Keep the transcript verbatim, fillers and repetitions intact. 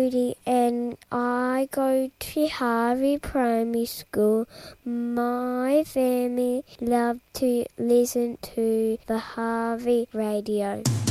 Judy and I go to Harvey Primary School. My family love to listen to the Harvey radio.